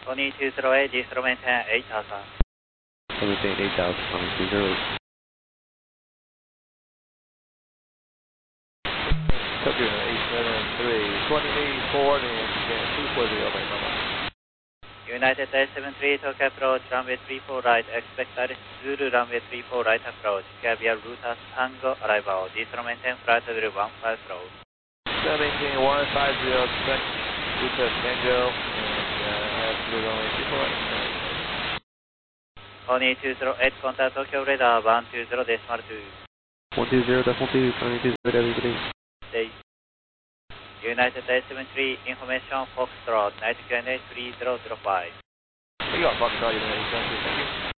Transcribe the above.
4220, G0 maintain 8000. Maintain 8000, 208. Tokyo 873, 2840 and 240 over, bye-bye. United 873, Tokyo approach, runway 34 right, expect Zulu runway 34 right approach, caviar Ruta Tango arrival, G0 maintain flight level 150. So maintain 150, expect Ruta Tango, and have Zulu runway 34 right. 208, contact Tokyo radar 120 decimal 2. 120, decimal 2, 220, everybody. Stay. United 873, information Foxtrot, night QNH 3005. You got Foxtrot, United 873, thank you.